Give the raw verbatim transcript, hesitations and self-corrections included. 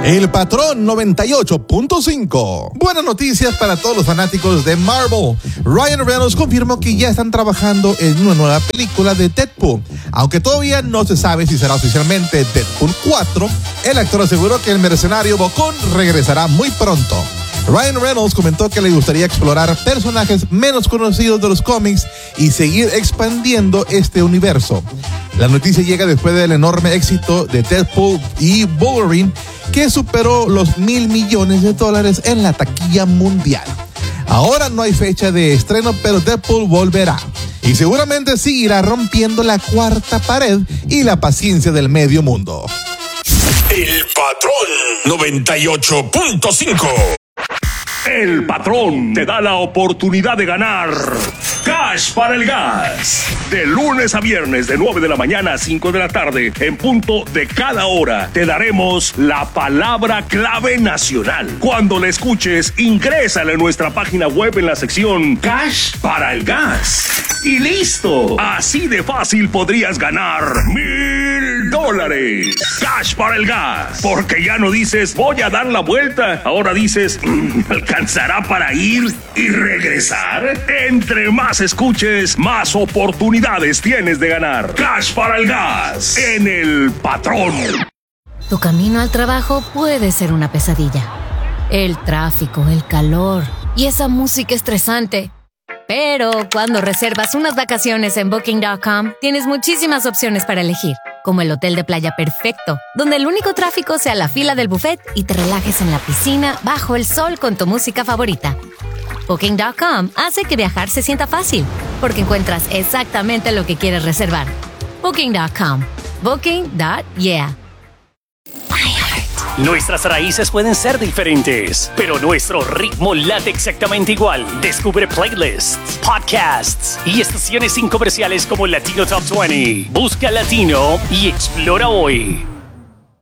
El Patrón noventa y ocho punto cinco. Buenas noticias para todos los fanáticos de Marvel. Ryan Reynolds confirmó que ya están trabajando en una nueva película de Deadpool. Aunque todavía no se sabe si será oficialmente Deadpool cuatro, el actor aseguró que el mercenario bocón regresará muy pronto. Ryan Reynolds comentó que le gustaría explorar personajes menos conocidos de los cómics y seguir expandiendo este universo. La noticia llega después del enorme éxito de Deadpool y Wolverine, que superó los mil millones de dólares en la taquilla mundial. Ahora no hay fecha de estreno, pero Deadpool volverá y seguramente seguirá rompiendo la cuarta pared y la paciencia del medio mundo. El Patrón noventa y ocho punto cinco. El Patrón te da la oportunidad de ganar Cash para el Gas. De lunes a viernes, de nueve de la mañana a cinco de la tarde, en punto de cada hora, te daremos la palabra clave nacional. Cuando la escuches, ingrésala en nuestra página web en la sección Cash para el Gas. Y listo. Así de fácil podrías ganar mil dólares. Cash para el Gas. Porque ya no dices, voy a dar la vuelta. Ahora dices, ¿alcanzará para ir y regresar? Entre más escuches, más oportunidades tienes de ganar. Cash para el Gas en El Patrón. Tu camino al trabajo puede ser una pesadilla. El tráfico, el calor y esa música estresante. Pero cuando reservas unas vacaciones en Booking punto com, tienes muchísimas opciones para elegir, como el hotel de playa perfecto, donde el único tráfico sea la fila del buffet y te relajes en la piscina bajo el sol con tu música favorita. Booking punto com hace que viajar se sienta fácil, porque encuentras exactamente lo que quieres reservar. Booking punto com. Booking. Yeah. Nuestras raíces pueden ser diferentes, pero nuestro ritmo late exactamente igual. Descubre playlists, podcasts y estaciones sin comerciales como Latino Top veinte. Busca Latino y explora hoy.